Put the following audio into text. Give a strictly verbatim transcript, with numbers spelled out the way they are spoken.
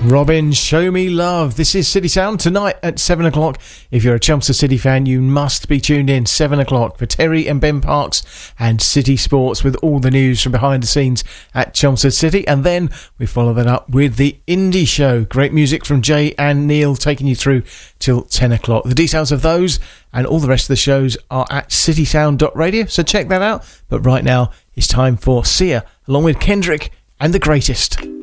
Robin, Show Me Love. This is City Sound tonight at seven o'clock. If you're a Chelmsford City fan, you must be tuned in seven o'clock for Terry and Ben Parks and City Sports with all the news from behind the scenes at Chelmsford City. And then we follow that up with the Indie Show. Great music from Jay and Neil taking you through till ten o'clock. The details of those and all the rest of the shows are at city sound dot radio, so check that out. But right now, it's time for Sia along with Kendrick and The Greatest.